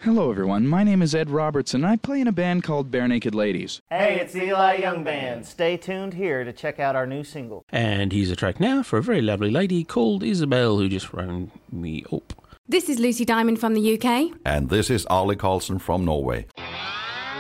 Hello everyone, my name is Ed Robertson and I play in a band called Bare Naked Ladies. Hey, it's the Eli Young Band. Stay tuned here to check out our new single. And here's a track now for a very lovely lady called Isabel who just phoned me up. This is Lucy Diamond from the UK. And this is Arlie Carlson from Norway.